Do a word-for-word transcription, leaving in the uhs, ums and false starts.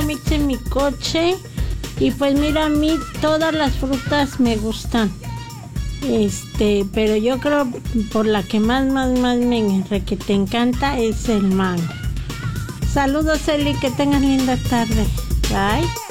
mix en mi coche. Y pues mira, a mí todas las frutas me gustan. Este, pero yo creo por la que más, más, más me que te encanta es el mango. Saludos, Eli, que tengas linda tarde. Bye.